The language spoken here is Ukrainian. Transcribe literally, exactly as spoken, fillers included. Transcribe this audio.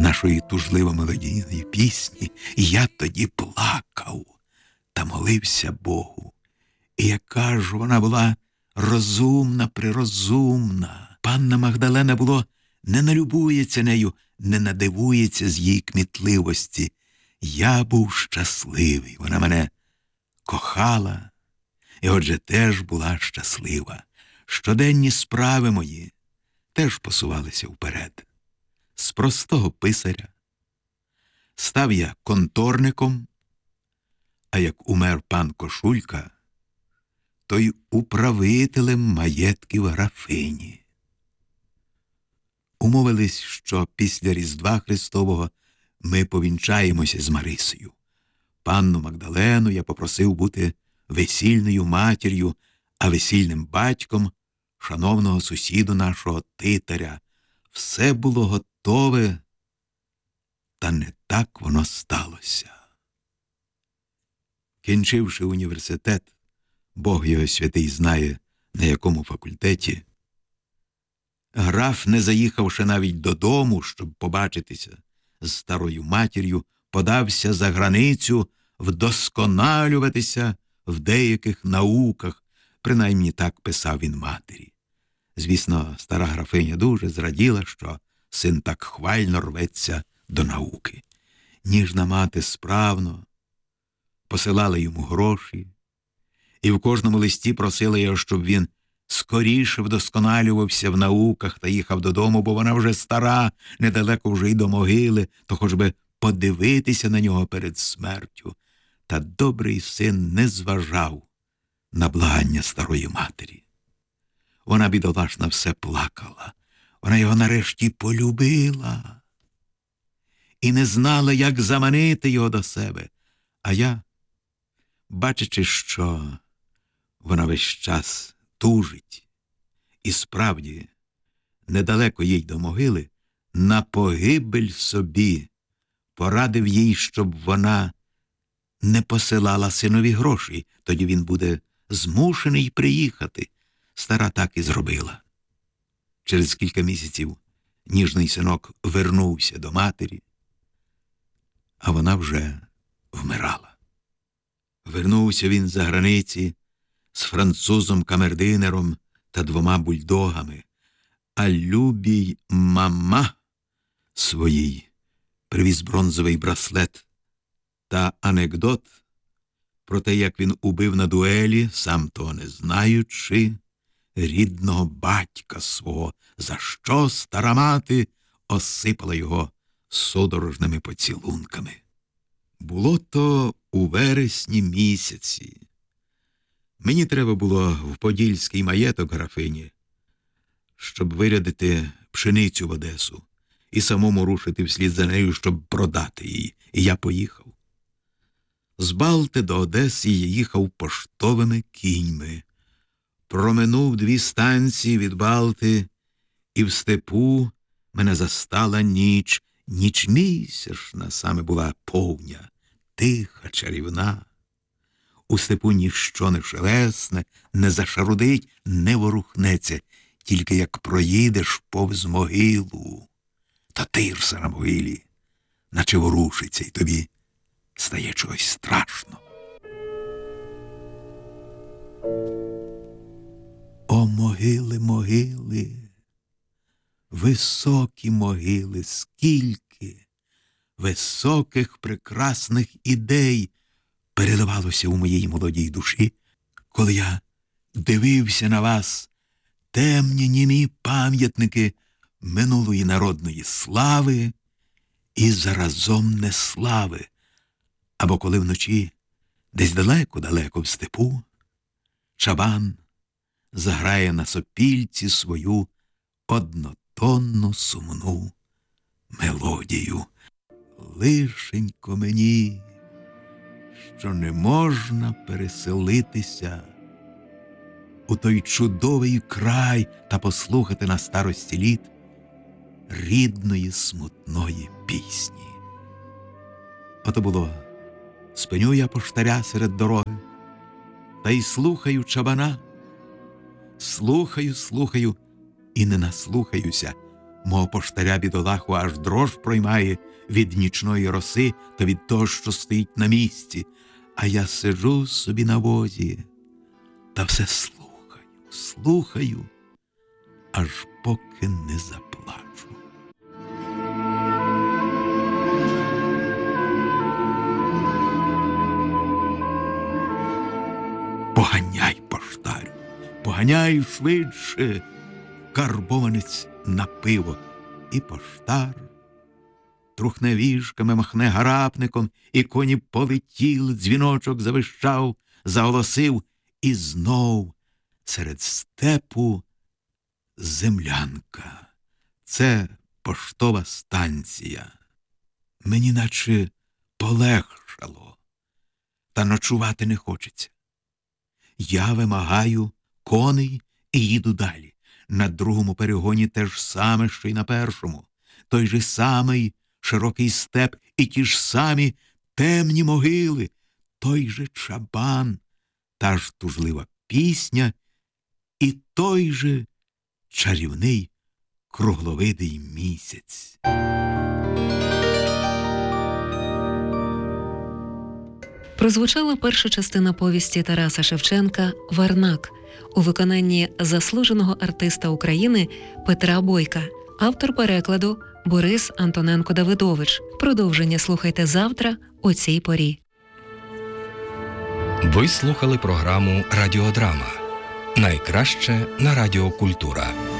нашої тужливо-мелодійної пісні, і я тоді плакав та молився Богу. І яка ж вона була розумна, прирозумна. Панна Магдалена, було, не налюбується нею, не надивується з її кмітливості. Я був щасливий, вона мене кохала, і отже теж була щаслива. Щоденні справи мої теж посувалися вперед. З простого писаря став я конторником, а як умер пан Кошулька, то й управителем маєтків графині. Умовились, що після Різдва Христового ми повінчаємося з Марисею. Панну Магдалену я попросив бути весільною матір'ю, а весільним батьком шановного сусіду нашого Титаря. Все було готове, та не так воно сталося. Кінчивши університет, Бог його святий знає, на якому факультеті, граф, не заїхавши навіть додому, щоб побачитися з старою матір'ю, подався за границю вдосконалюватися в деяких науках, принаймні так писав він матері. Звісно, стара графиня дуже зраділа, що син так хвально рветься до науки. Ніжна мати справно посилала йому гроші, і в кожному листі просила його, щоб він скоріше вдосконалювався в науках та їхав додому, бо вона вже стара, недалеко вже й до могили, то хоч би подивитися на нього перед смертю. Та добрий син не зважав на благання старої матері. Вона, бідолашна, все плакала. Вона його нарешті полюбила і не знала, як заманити його до себе. А я, бачачи, що вона весь час тужить, і справді недалеко їй до могили, на погибель собі порадив їй, щоб вона не посилала синові гроші, тоді він буде змушений приїхати. Стара так і зробила. Через кілька місяців ніжний синок вернувся до матері, а вона вже вмирала. Вернувся він за границі з французом-камердинером та двома бульдогами, а любій мама своїй привіз бронзовий браслет та анекдот про те, як він убив на дуелі, сам того не знаючи, рідного батька свого, за що стара мати осипала його судорожними поцілунками. Було то у вересні місяці. Мені треба було в подільський маєток графині, щоб вирядити пшеницю в Одесу і самому рушити вслід за нею, щоб продати її. І я поїхав. З Балти до Одеси я їхав поштовими кіньми. Проминув дві станції від Балти, і в степу мене застала ніч. Ніч місячна саме була повня, тиха, чарівна. У степу ніщо не шелесне, не зашарудить, не ворухнеться, тільки як проїдеш повз могилу. Та тирса на могилі, наче ворушиться, і тобі стає чогось страшно. О, могили, могили, високі могили, скільки високих прекрасних ідей переливалося у моїй молодій душі, коли я дивився на вас, темні німі пам'ятники минулої народної слави і заразом неслави, або коли вночі, десь далеко-далеко в степу, чабан заграє на сопільці свою однотонну сумну мелодію. Лишенько мені, що не можна переселитися у той чудовий край та послухати на старості літ рідної смутної пісні. Ото було, спиню я поштаря серед дороги, та й слухаю чабана, слухаю, слухаю, і не наслухаюся, Мого поштаря бідолаху аж дрож проймає від нічної роси та від того, що стоїть на місці. А я сиджу собі на возі та все слухаю, слухаю, аж поки не заплачу. Поганяй, поштарю, поганяй швидше, карбованець на пиво. І поштар трухне віжками, махне гарапником, і коні полетіли, дзвіночок завищав, заголосив, і знов серед степу землянка. Це поштова станція. Мені наче полегшало, та ночувати не хочеться. Я вимагаю коней і їду далі. На другому перегоні те ж саме, що й на першому. Той же самий широкий степ і ті ж самі темні могили, той же чабан, та ж тужлива пісня і той же чарівний кругловидий місяць. Прозвучала перша частина повісті Тараса Шевченка «Варнак» у виконанні заслуженого артиста України Петра Бойка. Автор перекладу Борис Антоненко-Давидович. Продовження слухайте завтра о цій порі. Ви слухали програму «Радіодрама». Найкраще на Радіо Культура.